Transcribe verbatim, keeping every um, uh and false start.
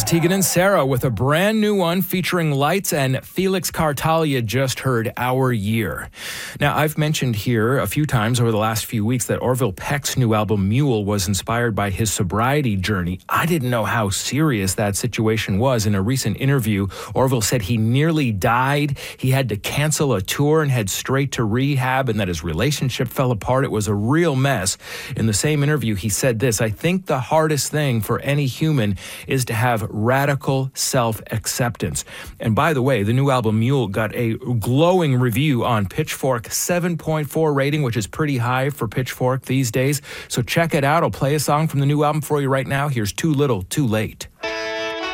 Tegan and Sarah with a brand new one featuring Lights and Felix Cartal. You just heard Our Year. Now, I've mentioned here a few times over the last few weeks that Orville Peck's new album Mule was inspired by his sobriety journey. I didn't know how serious that situation was. In a recent interview, Orville said he nearly died. He had to cancel a tour and head straight to rehab, and that his relationship fell apart. It was a real mess. In the same interview, he said this: "I think the hardest thing for any human is to have radical self-acceptance." And by the way, the new album Mule got a glowing review on Pitchfork, seven point four rating, which is pretty high for Pitchfork these days. So check it out. I'll play a song from the new album for you right now. Here's Too Little, Too Late.